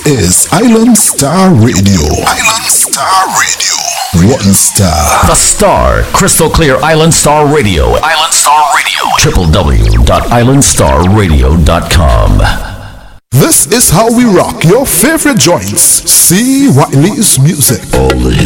is Island Star Radio. Island Star Radio. One star. The Star. Crystal clear Island Star Radio. Island Star Radio. www.islandstarradio.com. This is how we rock your favorite joints. C. Wiley's music. All the